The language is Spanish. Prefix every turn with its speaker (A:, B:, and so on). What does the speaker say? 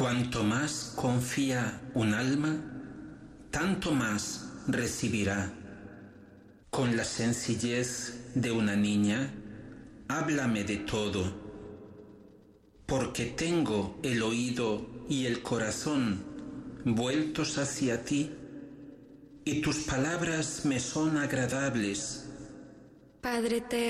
A: Cuanto más confía un alma, tanto más recibirá. Con la sencillez de una niña, háblame de todo, porque tengo el oído y el corazón vueltos hacia ti, y tus palabras me son agradables.
B: Padre